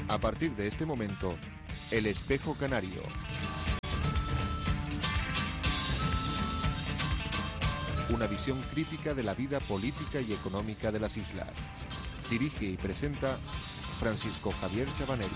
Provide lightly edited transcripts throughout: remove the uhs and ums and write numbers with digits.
A partir de este momento, El Espejo Canario. Una visión crítica de la vida política y económica de las islas. Dirige y presenta Francisco Javier Chabanelli.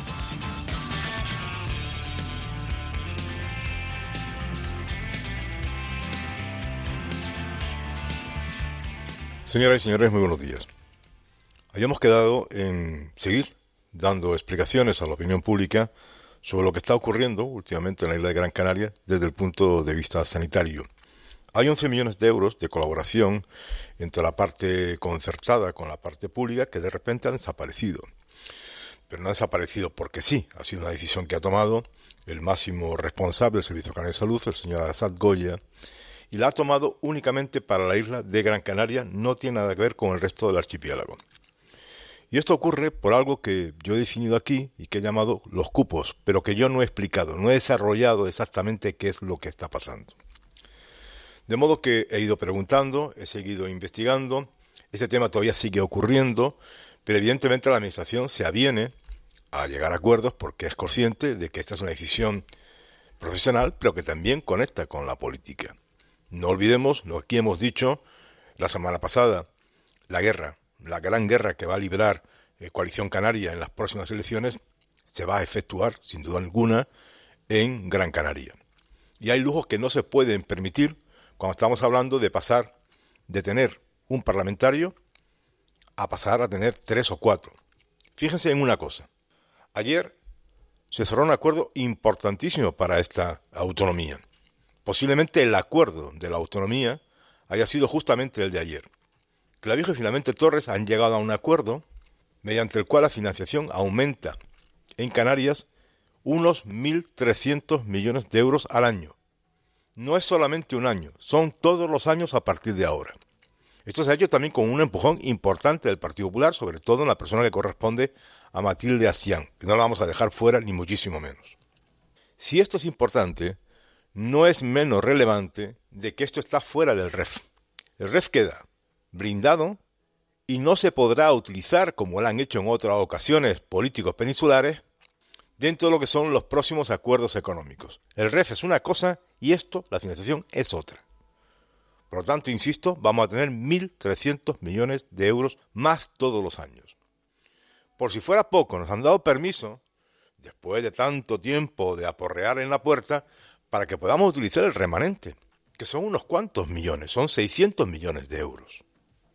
Señoras y señores, muy buenos días. Habíamos quedado en seguir dando explicaciones a la opinión pública sobre lo que está ocurriendo últimamente en la isla de Gran Canaria desde el punto de vista sanitario. Hay 11 millones de euros de colaboración entre la parte concertada con la parte pública que de repente han desaparecido. Pero no han desaparecido porque sí, ha sido una decisión que ha tomado el máximo responsable del Servicio Canario de Salud, el señor Assad Goya, y la ha tomado únicamente para la isla de Gran Canaria, no tiene nada que ver con el resto del archipiélago. Y esto ocurre por algo que yo he definido aquí y que he llamado los cupos, pero que yo no he explicado, no he desarrollado exactamente qué es lo que está pasando. De modo que he ido preguntando, he seguido investigando, ese tema todavía sigue ocurriendo, pero evidentemente la Administración se aviene a llegar a acuerdos porque es consciente de que esta es una decisión profesional, pero que también conecta con la política. No olvidemos lo que aquí hemos dicho la semana pasada, la gran guerra que va a librar Coalición Canaria en las próximas elecciones se va a efectuar, sin duda alguna, en Gran Canaria. Y hay lujos que no se pueden permitir cuando estamos hablando de pasar de tener un parlamentario a pasar a tener 3 o 4. Fíjense en una cosa. Ayer se cerró un acuerdo importantísimo para esta autonomía. Posiblemente el acuerdo de la autonomía haya sido justamente el de ayer. Clavijo y finalmente Torres han llegado a un acuerdo mediante el cual la financiación aumenta en Canarias unos 1.300 millones de euros al año. No es solamente un año, son todos los años a partir de ahora. Esto se ha hecho también con un empujón importante del Partido Popular, sobre todo en la persona que corresponde a Matilde Asián, que no la vamos a dejar fuera ni muchísimo menos. Si esto es importante, no es menos relevante de que esto está fuera del REF. El REF queda blindado y no se podrá utilizar, como lo han hecho en otras ocasiones políticos peninsulares, dentro de lo que son los próximos acuerdos económicos. El REF es una cosa y esto, la financiación, es otra. Por lo tanto, insisto, vamos a tener 1.300 millones de euros más todos los años. Por si fuera poco, nos han dado permiso, después de tanto tiempo de aporrear en la puerta, para que podamos utilizar el remanente, que son unos cuantos millones, son 600 millones de euros.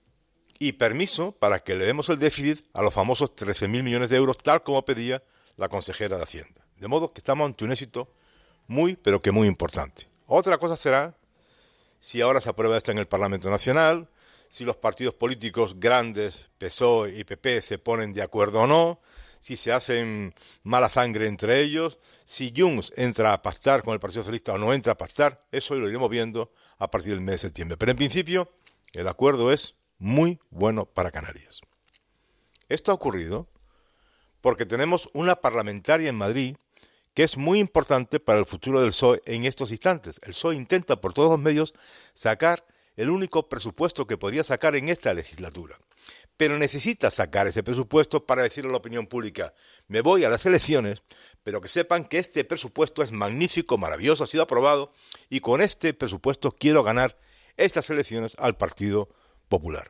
Y permiso para que le demos el déficit a los famosos 13.000 millones de euros, tal como pedía la consejera de Hacienda. De modo que estamos ante un éxito muy, pero que muy importante. Otra cosa será si ahora se aprueba esto en el Parlamento Nacional, si los partidos políticos grandes, PSOE y PP, se ponen de acuerdo o no, si se hacen mala sangre entre ellos, si Junts entra a pactar con el Partido Socialista o no entra a pactar, eso lo iremos viendo a partir del mes de septiembre. Pero en principio, el acuerdo es muy bueno para Canarias. Esto ha ocurrido porque tenemos una parlamentaria en Madrid que es muy importante para el futuro del PSOE en estos instantes. El PSOE intenta por todos los medios sacar el único presupuesto que podría sacar en esta legislatura. Pero necesita sacar ese presupuesto para decirle a la opinión pública, me voy a las elecciones, pero que sepan que este presupuesto es magnífico, maravilloso, ha sido aprobado, y con este presupuesto quiero ganar estas elecciones al Partido Popular.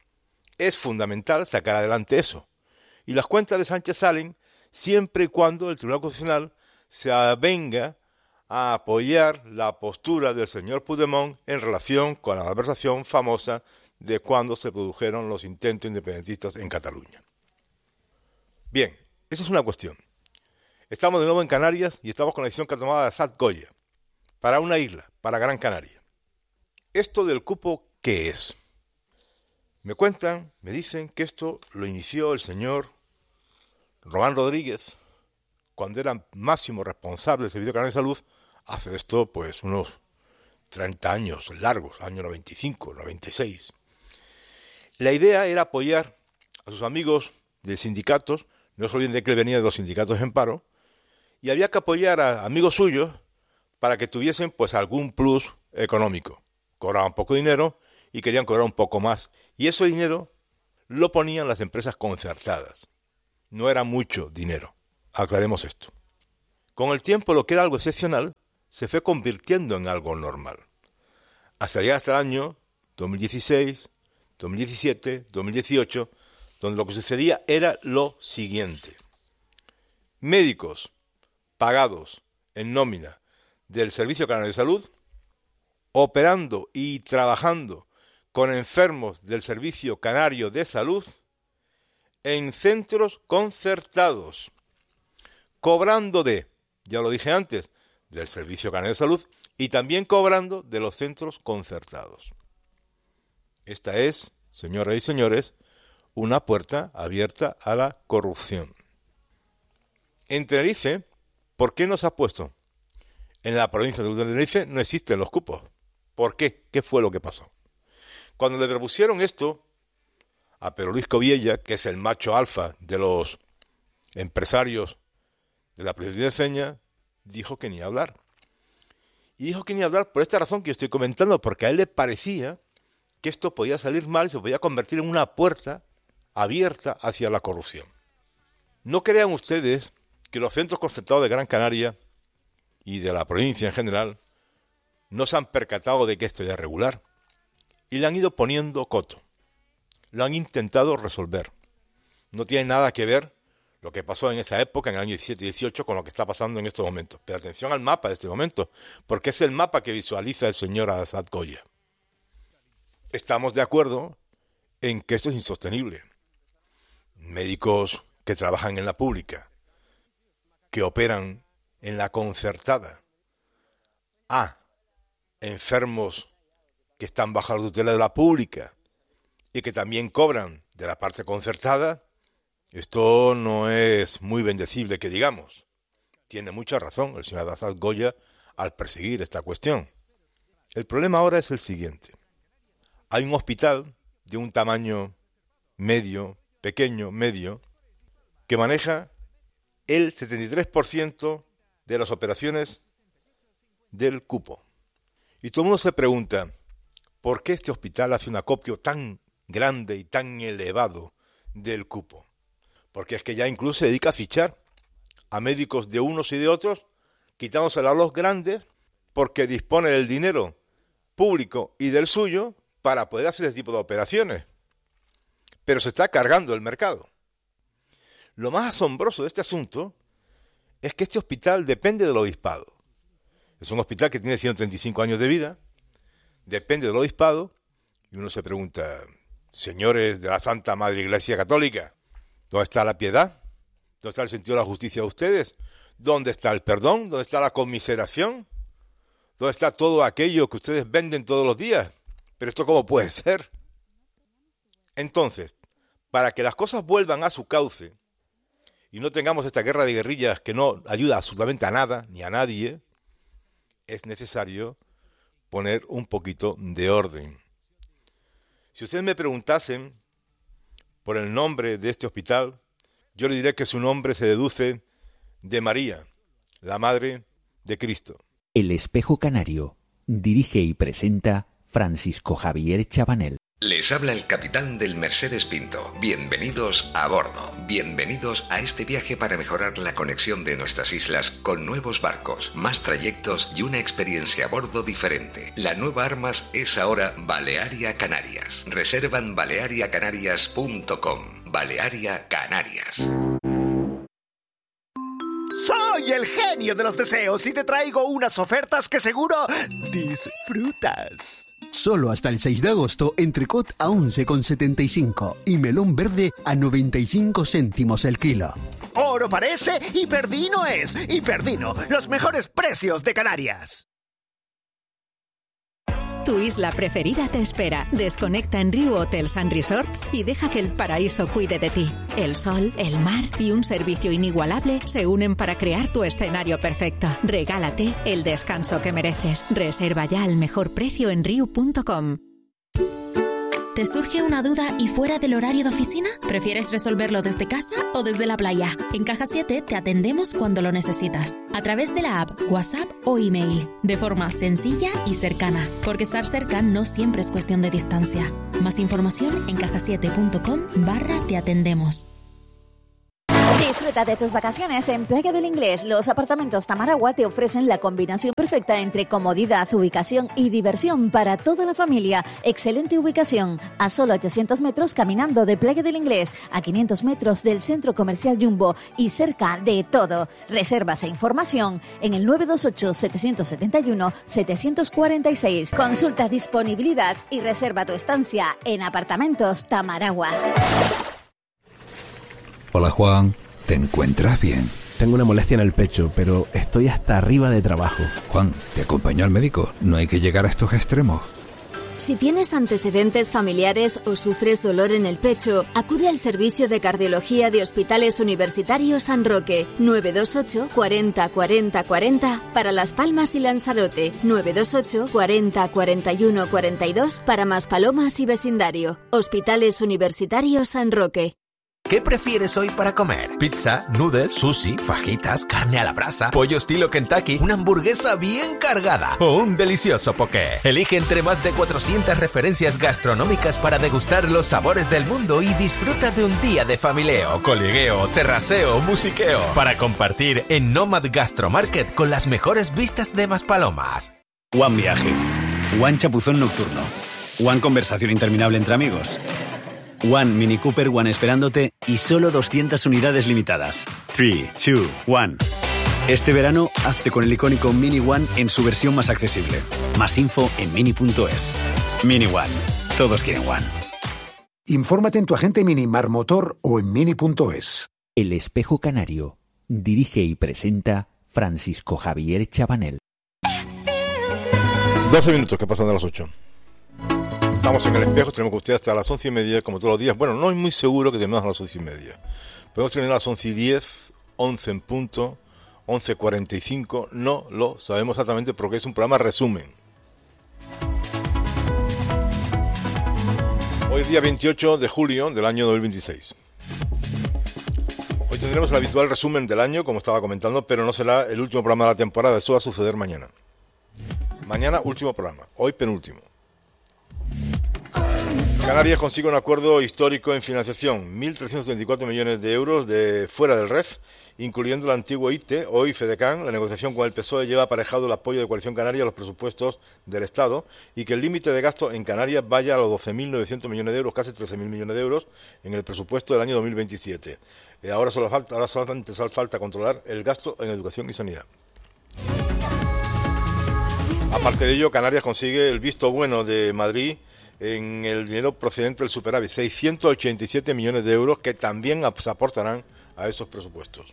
Es fundamental sacar adelante eso. Y las cuentas de Sánchez salen siempre y cuando el Tribunal Constitucional se avenga a apoyar la postura del señor Puigdemont en relación con la malversación famosa de cuando se produjeron los intentos independentistas en Cataluña. Bien, eso es una cuestión. Estamos de nuevo en Canarias y estamos con la decisión que ha tomado Assad Goya para una isla, para Gran Canaria. ¿Esto del cupo qué es? Me cuentan, me dicen que esto lo inició el señor Román Rodríguez cuando era máximo responsable del Servicio Canario de Salud, hace esto pues unos 30 años largos, año 95, 96. La idea era apoyar a sus amigos de sindicatos, no se olviden de que él venía de los sindicatos en paro, y había que apoyar a amigos suyos para que tuviesen pues algún plus económico. Cobraban poco dinero y querían cobrar un poco más, y ese dinero lo ponían las empresas concertadas. no era mucho dinero. Aclaremos esto. Con el tiempo, lo que era algo excepcional se fue convirtiendo en algo normal. Hasta llegar hasta el año 2016, 2017, 2018, donde lo que sucedía era lo siguiente. Médicos pagados en nómina del Servicio Canario de Salud, operando y trabajando con enfermos del Servicio Canario de Salud en centros concertados, cobrando ya lo dije antes, del Servicio Canario de Salud y también cobrando de los centros concertados. Esta es, señoras y señores, una puerta abierta a la corrupción. En Tenerife, ¿por qué no se ha puesto? En la provincia de Tenerife no existen los cupos. ¿Por qué? ¿Qué fue lo que pasó? Cuando le propusieron esto a Pedro Luis Coviella, que es el macho alfa de los empresarios de la provincia de Feña, dijo que ni hablar. Y dijo que ni hablar por esta razón que yo estoy comentando, porque a él le parecía que esto podía salir mal y se podía convertir en una puerta abierta hacia la corrupción. No crean ustedes que los centros concertados de Gran Canaria y de la provincia en general no se han percatado de que esto ya es regular y le han ido poniendo coto. Lo han intentado resolver. No tiene nada que ver lo que pasó en esa época, en el año 17 y 18, con lo que está pasando en estos momentos. Pero atención al mapa de este momento, porque es el mapa que visualiza el señor Asad Goya. Estamos de acuerdo en que esto es insostenible. Médicos que trabajan en la pública, que operan en la concertada, enfermos que están bajo la tutela de la pública y que también cobran de la parte concertada, esto no es muy bendecible que digamos. Tiene mucha razón el señor Asad Goya al perseguir esta cuestión. El problema ahora es el siguiente. Hay un hospital de un tamaño medio, pequeño, medio, que maneja el 73% de las operaciones del cupo. Y todo el mundo se pregunta, ¿por qué este hospital hace un acopio tan grande y tan elevado del cupo? Porque es que ya incluso se dedica a fichar a médicos de unos y de otros, quitándosela a los grandes, porque dispone del dinero público y del suyo para poder hacer ese tipo de operaciones. Pero se está cargando el mercado. Lo más asombroso de este asunto es que este hospital depende del obispado. Es un hospital que tiene 135 años de vida, depende del obispado, y uno se pregunta, señores de la Santa Madre Iglesia Católica, ¿dónde está la piedad? ¿Dónde está el sentido de la justicia de ustedes? ¿Dónde está el perdón? ¿Dónde está la conmiseración? ¿Dónde está todo aquello que ustedes venden todos los días? ¿Pero esto cómo puede ser? Entonces, para que las cosas vuelvan a su cauce y no tengamos esta guerra de guerrillas que no ayuda absolutamente a nada ni a nadie, es necesario poner un poquito de orden. Si ustedes me preguntasen por el nombre de este hospital, yo le diré que su nombre se deduce de María, la Madre de Cristo. El Espejo Canario. Dirige y presenta Francisco Javier Chabanel. Les habla el capitán del Mercedes Pinto. Bienvenidos a bordo. Bienvenidos a este viaje para mejorar la conexión de nuestras islas con nuevos barcos, más trayectos y una experiencia a bordo diferente. La nueva Armas es ahora Balearia Canarias. Reservan baleariacanarias.com. Balearia Canarias. Soy el genio de los deseos y te traigo unas ofertas que seguro disfrutas. Solo hasta el 6 de agosto, entrecot a 11,75 y melón verde a 95 céntimos el kilo. Oro parece y Perdino es. Y Perdino, los mejores precios de Canarias. Tu isla preferida te espera. Desconecta en Riu Hotels & Resorts y deja que el paraíso cuide de ti. El sol, el mar y un servicio inigualable se unen para crear tu escenario perfecto. Regálate el descanso que mereces. Reserva ya al mejor precio en riu.com. ¿Te surge una duda y fuera del horario de oficina? ¿Prefieres resolverlo desde casa o desde la playa? En Caja 7 te atendemos cuando lo necesitas, a través de la app, WhatsApp o email, de forma sencilla y cercana, porque estar cerca no siempre es cuestión de distancia. Más información en cajasiete.com/te atendemos. Disfruta de tus vacaciones en Playa del Inglés. Los apartamentos Tamaragua te ofrecen la combinación perfecta entre comodidad, ubicación y diversión para toda la familia. Excelente ubicación, a solo 800 metros caminando de Playa del Inglés, a 500 metros del Centro Comercial Jumbo y cerca de todo. Reservas e información en el 928-771-746. Consulta disponibilidad y reserva tu estancia en Apartamentos Tamaragua. Hola Juan, ¿te encuentras bien? Tengo una molestia en el pecho, pero estoy hasta arriba de trabajo. Juan, ¿te acompaño al médico? No hay que llegar a estos extremos. Si tienes antecedentes familiares o sufres dolor en el pecho, acude al servicio de cardiología de Hospitales Universitarios San Roque, 928 40 40 40 para Las Palmas y Lanzarote, 928 40 41 42 para Maspalomas y vecindario. Hospitales Universitarios San Roque. ¿Qué prefieres hoy para comer? ¿Pizza, noodles, sushi, fajitas, carne a la brasa, pollo estilo Kentucky, una hamburguesa bien cargada o un delicioso poké? Elige entre más de 400 referencias gastronómicas para degustar los sabores del mundo y disfruta de un día de familieo, coligueo, terraceo, musiqueo para compartir en Nomad Gastromarket con las mejores vistas de Maspalomas. One Viaje, One Chapuzón Nocturno, One Conversación Interminable entre amigos, One Mini Cooper, One esperándote y solo 200 unidades limitadas. 3, 2, 1. Este verano, hazte con el icónico Mini One en su versión más accesible. Más info en mini.es. Mini One. Todos quieren One. Infórmate en tu agente Mini Marmotor o en mini.es. El Espejo Canario. Dirige y presenta Francisco Javier Chabanel. 12 minutos que pasan de las 8. Estamos en el Espejo, tenemos que usted hasta las 11:30, como todos los días. Bueno, no es muy seguro que terminemos a las 11:30. Podemos terminar a las 11:10, 11 en punto, 11:45. No lo sabemos exactamente porque es un programa resumen. Hoy es día 28 de julio del año 2026. Hoy tendremos el habitual resumen del año, como estaba comentando, pero no será el último programa de la temporada. Esto va a suceder mañana. Mañana, último programa. Hoy, penúltimo. Canarias consigue un acuerdo histórico en financiación, 1.334 millones de euros de fuera del REF, incluyendo el antiguo ITE, hoy FEDECAN. La negociación con el PSOE lleva aparejado el apoyo de Coalición Canaria a los presupuestos del Estado y que el límite de gasto en Canarias vaya a los 12.900 millones de euros, casi 13.000 millones de euros, en el presupuesto del año 2027. Ahora solamente falta controlar el gasto en educación y sanidad. Aparte de ello, Canarias consigue el visto bueno de Madrid en el dinero procedente del superávit, 687 millones de euros que también se aportarán a esos presupuestos.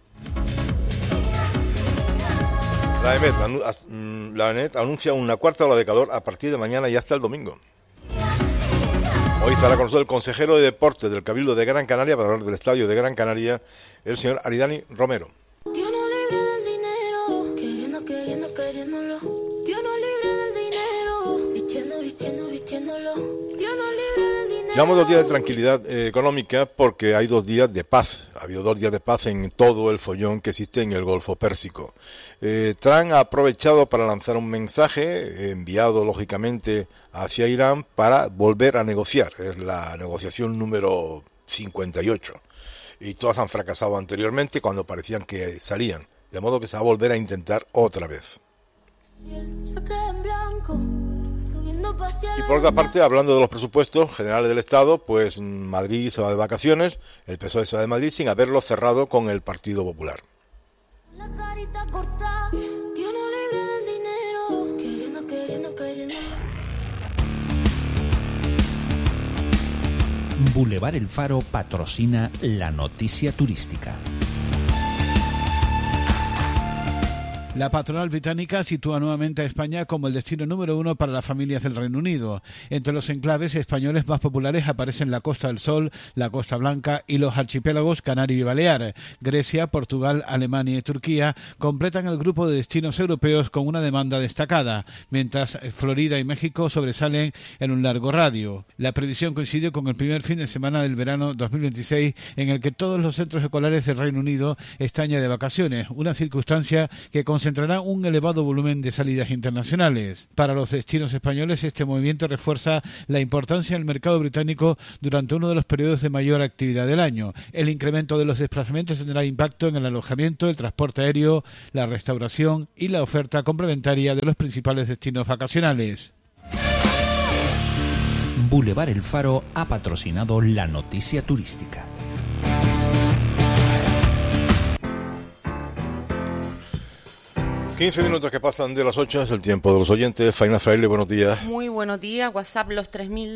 La EMET anuncia una cuarta ola de calor a partir de mañana y hasta el domingo. Hoy estará con nosotros el consejero de Deportes del Cabildo de Gran Canaria para hablar del estadio de Gran Canaria, el señor Aridani Romero. Dios no libre del dinero, queriéndolo. Dios no libre del dinero, vistiéndolo. Dios no libre del dinero. Llevamos 2 días de tranquilidad económica porque hay 2 días de paz. Ha habido 2 días de paz en todo el follón que existe en el Golfo Pérsico. Trump ha aprovechado para lanzar un mensaje enviado lógicamente hacia Irán para volver a negociar. Es la negociación número 58. Y todas han fracasado anteriormente cuando parecían que salían. De modo que se va a volver a intentar otra vez. Y por otra parte, hablando de los presupuestos generales del Estado, pues Madrid se va de vacaciones, el PSOE se va de Madrid sin haberlo cerrado con el Partido Popular. La carita corta, Dios no libre del dinero, queriendo. Boulevard El Faro patrocina la noticia turística. La patronal británica sitúa nuevamente a España como el destino número 1 para las familias del Reino Unido. Entre los enclaves españoles más populares aparecen la Costa del Sol, la Costa Blanca y los archipiélagos Canario y Balear. Grecia, Portugal, Alemania y Turquía completan el grupo de destinos europeos con una demanda destacada, mientras Florida y México sobresalen en un largo radio. La previsión coincide con el primer fin de semana del verano 2026, en el que todos los centros escolares del Reino Unido están ya de vacaciones, una circunstancia que concentrará un elevado volumen de salidas internacionales. Para los destinos españoles, este movimiento refuerza la importancia del mercado británico durante uno de los periodos de mayor actividad del año. El incremento de los desplazamientos tendrá impacto en el alojamiento, el transporte aéreo, la restauración y la oferta complementaria de los principales destinos vacacionales. Boulevard El Faro ha patrocinado la noticia turística. ...15 minutos que pasan de las 8, es el tiempo de los oyentes. Faina Fraile, buenos días. Muy buenos días. WhatsApp, los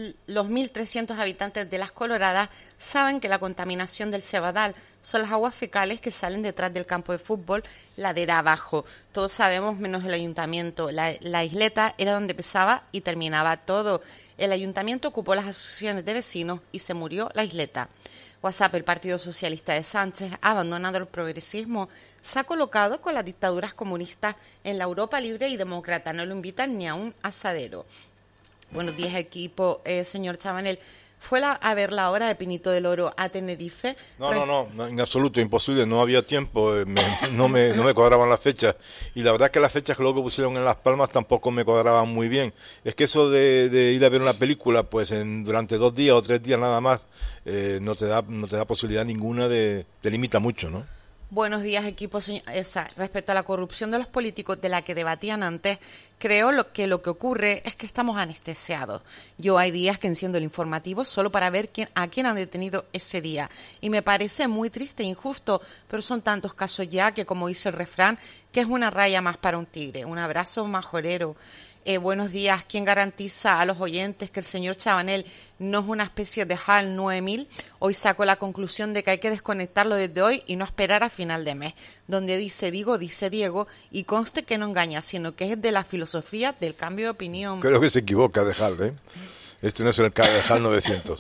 1.300 habitantes de Las Coloradas saben que la contaminación del Cebadal son las aguas fecales que salen detrás del campo de fútbol, ladera abajo. Todos sabemos, menos el ayuntamiento. La isleta era donde empezaba y terminaba todo. El ayuntamiento ocupó las asociaciones de vecinos y se murió la isleta. WhatsApp, el Partido Socialista de Sánchez, ha abandonado el progresismo, se ha colocado con las dictaduras comunistas en la Europa libre y demócrata, no lo invitan ni a un asadero. Buenos días, equipo. Señor Chabanel, ¿fue a ver la obra de Pinito del Oro a Tenerife? No, en absoluto, imposible, no había tiempo, no me cuadraban las fechas, y la verdad que las fechas que luego pusieron en Las Palmas tampoco me cuadraban muy bien. Es que eso de ir a ver una película, pues durante 2 días o 3 días nada más, no te da posibilidad ninguna, te limita mucho, ¿no? Buenos días, equipo. Respecto a la corrupción de los políticos de la que debatían antes, creo que lo que ocurre es que estamos anestesiados. Yo hay días que enciendo el informativo solo para ver a quién han detenido ese día. Y me parece muy triste e injusto, pero son tantos casos ya que, como dice el refrán, que es una raya más para un tigre. Un abrazo majorero. Buenos días. ¿Quién garantiza a los oyentes que el señor Chabanel no es una especie de HAL 9000? Hoy saco la conclusión de que hay que desconectarlo desde hoy y no esperar a final de mes. Donde dice Diego, y conste que no engaña, sino que es de la filosofía del cambio de opinión. Creo que se equivoca de HAL, ¿eh? Este no es el HAL 900.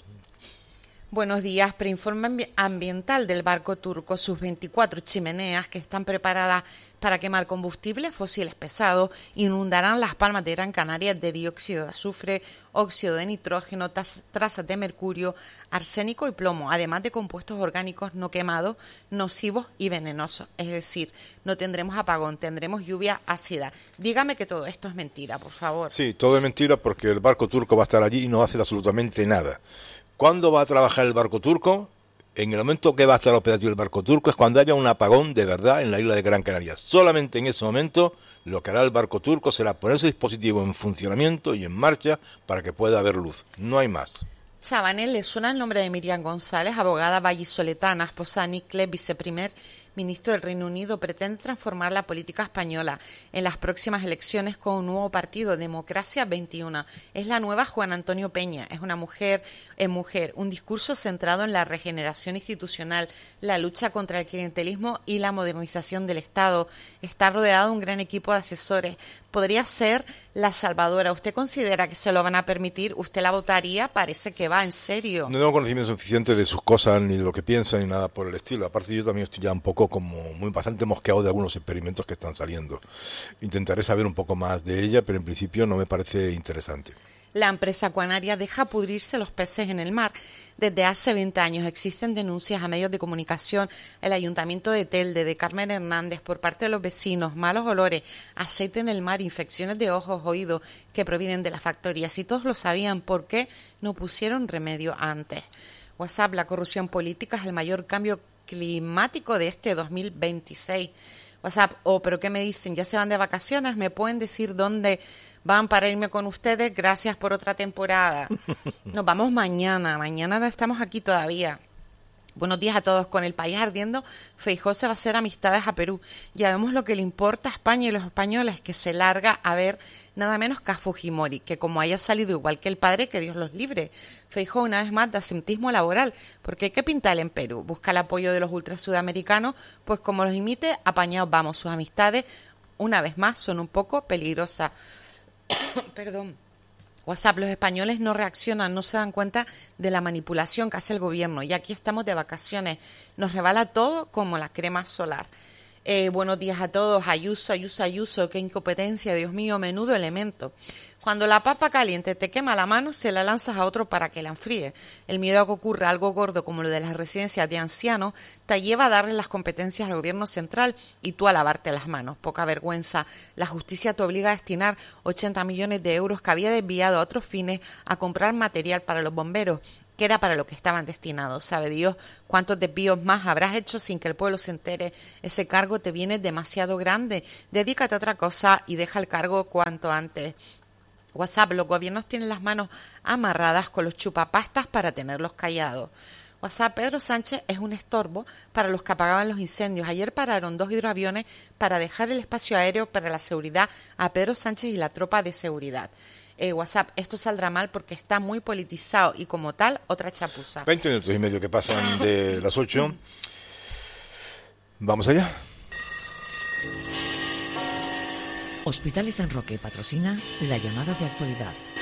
Buenos días. Preinforme ambiental del barco turco, sus 24 chimeneas que están preparadas para quemar combustibles fósiles pesados inundarán Las Palmas de Gran Canaria de dióxido de azufre, óxido de nitrógeno, trazas de mercurio, arsénico y plomo, además de compuestos orgánicos no quemados, nocivos y venenosos. Es decir, no tendremos apagón, tendremos lluvia ácida. Dígame que todo esto es mentira, por favor. Sí, todo es mentira porque el barco turco va a estar allí y no va a hacer absolutamente nada. ¿Cuándo va a trabajar el barco turco? En el momento que va a estar operativo el barco turco es cuando haya un apagón de verdad en la isla de Gran Canaria. Solamente en ese momento lo que hará el barco turco será poner ese dispositivo en funcionamiento y en marcha para que pueda haber luz. No hay más. Chabanel, ¿le suena el nombre de Miriam González, abogada vallisoletana, esposa de Nick Clegg, viceprimer ministro del Reino Unido? Pretende transformar la política española en las próximas elecciones con un nuevo partido, Democracia 21. Es la nueva Juan Antonio Peña. Es una mujer, un discurso centrado en la regeneración institucional, la lucha contra el clientelismo y la modernización del Estado. Está rodeado de un gran equipo de asesores. Podría ser la salvadora. ¿Usted considera que se lo van a permitir? ¿Usted la votaría? Parece que va en serio. No tengo conocimiento suficiente de sus cosas, ni de lo que piensa, ni nada por el estilo. Aparte, yo también estoy ya un poco bastante mosqueado de algunos experimentos que están saliendo. Intentaré saber un poco más de ella, pero en principio no me parece interesante. La empresa Aquanaria deja pudrirse los peces en el mar. Desde hace 20 años existen denuncias a medios de comunicación, el Ayuntamiento de Telde, de Carmen Hernández, por parte de los vecinos, malos olores, aceite en el mar, infecciones de ojos, oídos, que provienen de las factorías. Si todos lo sabían, ¿por qué no pusieron remedio antes? WhatsApp, la corrupción política es el mayor cambio climático de este 2026. WhatsApp, pero ¿qué me dicen? ¿Ya se van de vacaciones? ¿Me pueden decir dónde van para irme con ustedes? Gracias por otra temporada. Nos vamos mañana no estamos aquí todavía. Buenos días a todos. Con el país ardiendo, Feijóo se va a hacer amistades a Perú. Ya vemos lo que le importa a España y los españoles, que se larga a ver nada menos que a Fujimori, que como haya salido igual que el padre, que Dios los libre. Feijóo una vez más de asentismo laboral, porque hay que pintarle en Perú. Busca el apoyo de los ultras sudamericanos, pues como los imite, apañados vamos. Sus amistades, una vez más, son un poco peligrosas. Perdón. WhatsApp, los españoles no reaccionan, no se dan cuenta de la manipulación que hace el gobierno y aquí estamos de vacaciones, nos rebala todo como la crema solar. Buenos días a todos. Ayuso, qué incompetencia, Dios mío, menudo elemento. Cuando la papa caliente te quema la mano, se la lanzas a otro para que la enfríe. El miedo a que ocurra algo gordo como lo de las residencias de ancianos te lleva a darle las competencias al gobierno central y tú a lavarte las manos. Poca vergüenza. La justicia te obliga a destinar 80 millones de euros que había desviado a otros fines a comprar material para los bomberos, que era para lo que estaban destinados. Sabe Dios cuántos desvíos más habrás hecho sin que el pueblo se entere. Ese cargo te viene demasiado grande. Dedícate a otra cosa y deja el cargo cuanto antes. WhatsApp, los gobiernos tienen las manos amarradas con los chupapastas para tenerlos callados. WhatsApp, Pedro Sánchez es un estorbo para los que apagaban los incendios. Ayer pararon 2 hidroaviones para dejar el espacio aéreo para la seguridad a Pedro Sánchez y la tropa de seguridad. WhatsApp, esto saldrá mal porque está muy politizado y como tal, otra chapuza. 20 minutos y medio que pasan de las 8. Vamos allá. Hospitales San Roque patrocina la llamada de actualidad.